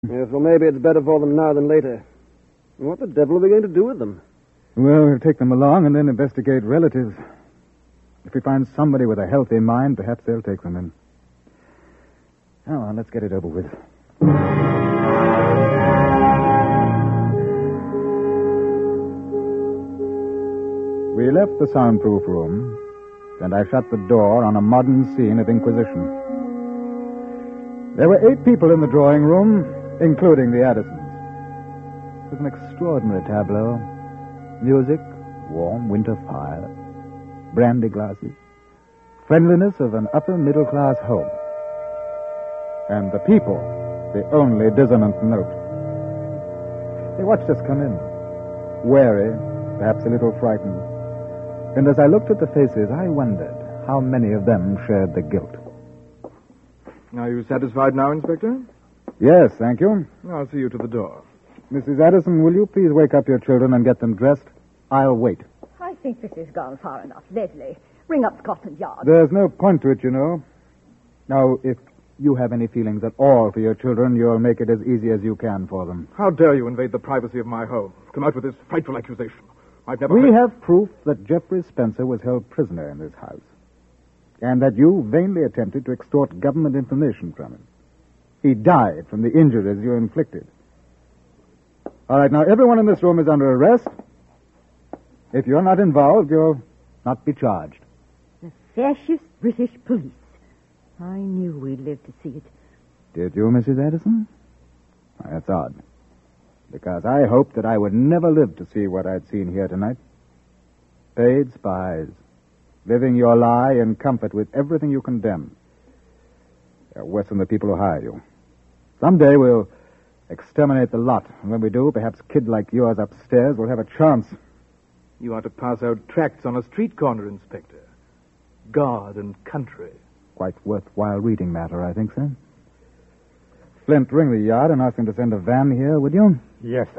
Yes, well, maybe it's better for them now than later. What the devil are we going to do with them? Well, we'll take them along and then investigate relatives. If we find somebody with a healthy mind, perhaps they'll take them in. Now on, let's get it over with. We left the soundproof room, and I shut the door on a modern scene of Inquisition. There were 8 people in the drawing room, including the Addisons. It was an extraordinary tableau. Music, warm winter fire, brandy glasses, friendliness of an upper-middle-class home. And the people, the only dissonant note. They watched us come in, wary, perhaps a little frightened. And as I looked at the faces, I wondered how many of them shared the guilt. Are you satisfied now, Inspector? Yes, thank you. I'll see you to the door. Mrs. Addison, will you please wake up your children and get them dressed? I'll wait. I think this has gone far enough. Leslie, ring up Scotland Yard. There's no point to it, you know. Now, if you have any feelings at all for your children, you'll make it as easy as you can for them. How dare you invade the privacy of my home? Come out with this frightful accusation. I've never... We have proof that Jeffrey Spencer was held prisoner in this house, and that you vainly attempted to extort government information from him. He died from the injuries you inflicted. All right, now, everyone in this room is under arrest. If you're not involved, you'll not be charged. The fascist British police. I knew we'd live to see it. Did you, Mrs. Addison? That's odd. Because I hoped that I would never live to see what I'd seen here tonight. Paid spies, living your lie in comfort with everything you condemn. They're worse than the people who hire you. Someday we'll exterminate the lot. And when we do, perhaps a kid like yours upstairs will have a chance. You ought to pass out tracts on a street corner, Inspector. God and country. Quite worthwhile reading matter, I think, sir. Flint, ring the yard and ask them to send a van here, would you? Yes, sir.